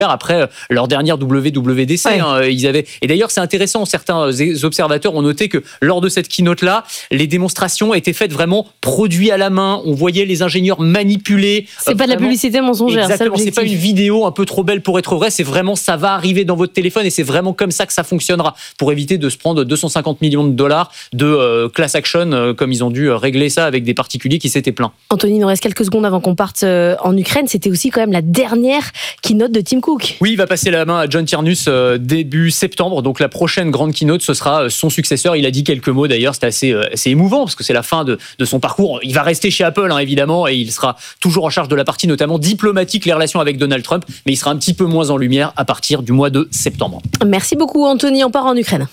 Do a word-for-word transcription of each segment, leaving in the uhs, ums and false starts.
après leur dernière W W D C. Ouais. Hein, ils avaient... Et d'ailleurs, c'est intéressant, certains observateurs ont noté que lors de cette keynote-là, les démonstrations étaient faites vraiment produits à la main. On voyait les ingénieurs manipuler. C'est euh, pas vraiment... de la publicité mensongère. Exactement, c'est, c'est pas une vidéo un peu trop belle pour être vraie, c'est vraiment, ça va arriver dans votre téléphone et c'est vraiment comme ça que ça fonctionnera pour éviter de se prendre deux cent cinquante millions de dollars de euh, class action, euh, comme ils ont dû régler ça avec des particuliers qui s'étaient plaints. Anthony, il nous reste quelques secondes avant qu'on parte euh, en Ukraine. C'était aussi quand même la dernière keynote de Tim Cook. Oui, il va passer la main à John Tiernuss euh, début septembre. Donc la prochaine grande keynote, ce sera son successeur. Il a dit quelques mots d'ailleurs, c'était assez, euh, assez émouvant parce que c'est la fin de, de son parcours. Il va rester chez Apple, hein, évidemment, et il sera toujours en charge de la partie notamment diplomatique, les relations avec Donald Trump, mais il sera un petit peu moins en lumière à partir du mois de septembre. Merci beaucoup Anthony, on part en Ukraine.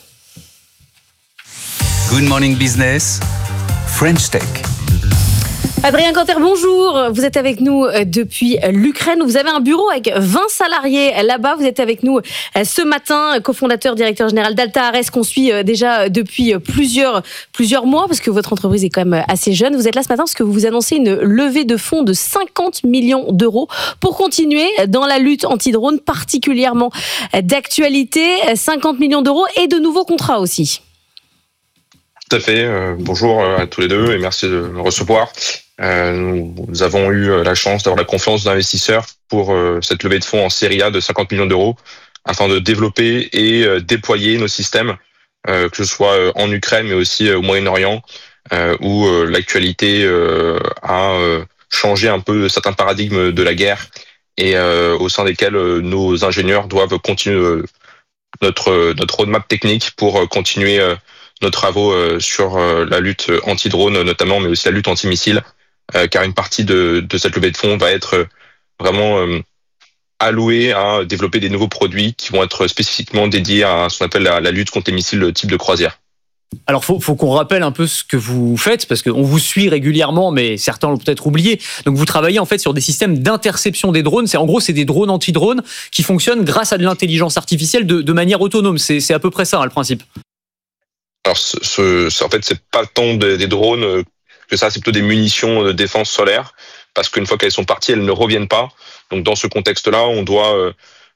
Good Morning Business, French Tech. Adrien Canter, bonjour. Vous êtes avec nous depuis l'Ukraine. Vous avez un bureau avec vingt salariés là-bas. Vous êtes avec nous ce matin, cofondateur, directeur général d'Alta Ares, qu'on suit déjà depuis plusieurs, plusieurs mois, parce que votre entreprise est quand même assez jeune. Vous êtes là ce matin parce que vous vous annoncez une levée de fonds de cinquante millions d'euros pour continuer dans la lutte anti-drone, particulièrement d'actualité. cinquante millions d'euros et de nouveaux contrats aussi. Tout à fait. Euh, bonjour à tous les deux et merci de me recevoir. Euh, nous, nous avons eu la chance d'avoir la confiance d'investisseurs pour euh, cette levée de fonds en série A de cinquante millions d'euros afin de développer et euh, déployer nos systèmes, euh, que ce soit euh, en Ukraine mais aussi euh, au Moyen-Orient, euh, où euh, l'actualité euh, a euh, changé un peu certains paradigmes de la guerre et euh, au sein desquels euh, nos ingénieurs doivent continuer euh, notre notre roadmap technique pour euh, continuer euh, nos travaux euh, sur euh, la lutte anti-drone notamment, mais aussi la lutte anti-missile, euh, car une partie de, de cette levée de fonds va être euh, vraiment euh, allouée à développer des nouveaux produits qui vont être spécifiquement dédiés à ce qu'on appelle la, la lutte contre les missiles de type de croisière. Alors, faut, faut qu'on rappelle un peu ce que vous faites, parce qu'on vous suit régulièrement, mais certains l'ont peut-être oublié. Donc, vous travaillez en fait sur des systèmes d'interception des drones. C'est en gros, c'est des drones anti-drones qui fonctionnent grâce à de l'intelligence artificielle de, de manière autonome. C'est, c'est à peu près ça, hein, le principe. Alors, ce, ce, en fait, c'est pas tant des, des drones que ça, c'est plutôt des munitions de défense solaire, parce qu'une fois qu'elles sont parties, elles ne reviennent pas. Donc, dans ce contexte-là, on doit euh,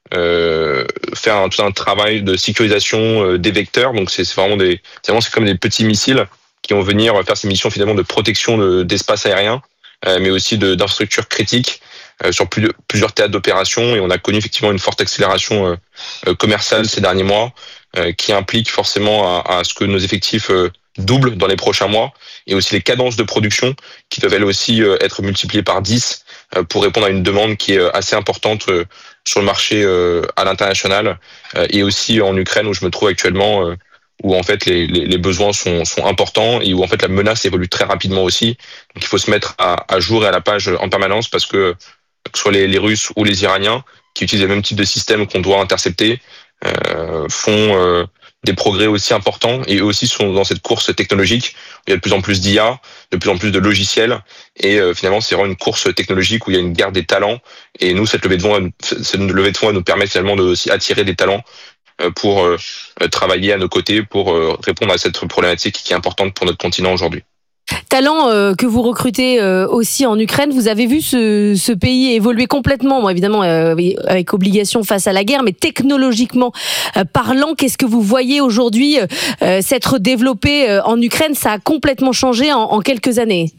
euh, faire un, tout un travail de sécurisation euh, des vecteurs. Donc, c'est, c'est vraiment des, c'est vraiment c'est comme des petits missiles qui vont venir faire ces missions finalement de protection de, d'espace aérien, euh, mais aussi de, d'infrastructures critiques euh, sur plus de, plusieurs théâtres d'opération. Et on a connu effectivement une forte accélération euh, euh, commerciale ces derniers mois, euh, qui implique forcément à, à ce que nos effectifs euh, doublent dans les prochains mois, et aussi les cadences de production qui doivent elles aussi euh, être multipliées par dix euh, pour répondre à une demande qui est euh, assez importante euh, sur le marché euh, à l'international, euh, et aussi en Ukraine où je me trouve actuellement, euh, où en fait les, les, les besoins sont, sont importants et où en fait la menace évolue très rapidement aussi. Donc il faut se mettre à, à jour et à la page en permanence, parce que que ce soit les, les Russes ou les Iraniens qui utilisent le même type de système qu'on doit intercepter euh, font euh, des progrès aussi importants, et eux aussi sont dans cette course technologique où il y a de plus en plus d'I A, de plus en plus de logiciels, et euh, finalement c'est vraiment une course technologique où il y a une guerre des talents, et nous cette levée de fonds, cette levée de fonds va nous permettre finalement de aussi attirer des talents euh, pour euh, travailler à nos côtés pour euh, répondre à cette problématique qui est importante pour notre continent aujourd'hui. Talent euh, que vous recrutez euh, aussi en Ukraine. Vous avez vu ce, ce pays évoluer complètement, bon, évidemment euh, avec obligation face à la guerre, mais technologiquement euh, parlant, qu'est-ce que vous voyez aujourd'hui euh, s'être développé euh, en Ukraine? Ça a complètement changé en, en quelques années.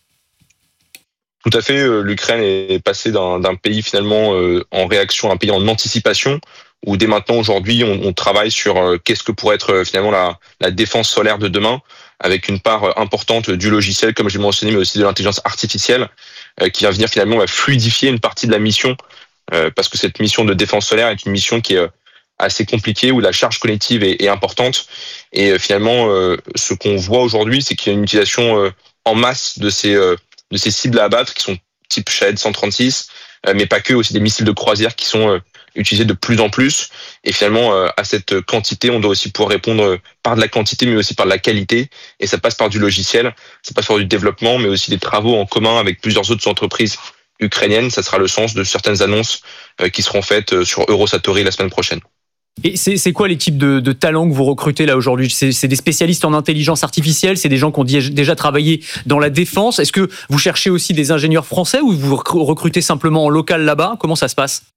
Tout à fait. L'Ukraine est passée d'un, d'un pays finalement euh, en réaction à un pays en anticipation, où dès maintenant aujourd'hui on, on travaille sur euh, qu'est-ce que pourrait être euh, finalement la, la défense solaire de demain, avec une part importante du logiciel, comme je l'ai mentionné, mais aussi de l'intelligence artificielle, euh, qui va venir finalement va fluidifier une partie de la mission, euh, parce que cette mission de défense solaire est une mission qui est euh, assez compliquée, où la charge cognitive est, est importante, et euh, finalement euh, ce qu'on voit aujourd'hui, c'est qu'il y a une utilisation euh, en masse de ces euh, de ces cibles à abattre qui sont type Shahed cent trente-six, euh, mais pas que, aussi des missiles de croisière qui sont euh, utilisés de plus en plus. Et finalement, euh, à cette quantité, on doit aussi pouvoir répondre par de la quantité, mais aussi par de la qualité. Et ça passe par du logiciel, ça passe par du développement, mais aussi des travaux en commun avec plusieurs autres entreprises ukrainiennes. Ça sera le sens de certaines annonces euh, qui seront faites sur Eurosatory la semaine prochaine. Et c'est, c'est quoi les types de, de talents que vous recrutez là aujourd'hui? c'est, c'est des spécialistes en intelligence artificielle? C'est des gens qui ont déjà travaillé dans la défense? Est-ce que vous cherchez aussi des ingénieurs français ou vous recrutez simplement en local là-bas? Comment ça se passe?